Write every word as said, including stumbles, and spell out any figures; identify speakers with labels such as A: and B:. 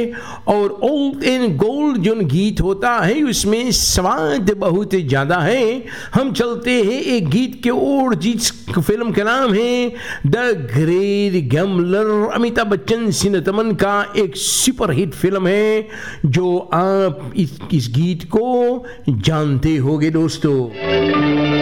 A: और old and gold जो गीत होता है उसमें स्वाद बहुत ज़्यादा है। हम चलते हैं एक गीत के ओर जिस फिल्म का नाम है the great gambler. Amitabh Bachchan सिनेतमन का एक सुपर हिट फिल्म है जो आप इस, इस गीत को जानते होंगे दोस्तों।